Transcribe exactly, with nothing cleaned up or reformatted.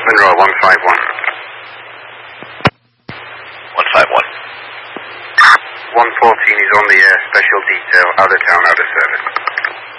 Monroe, one five one. one five one. one fourteen is on the air, special detail, out of town, out of service.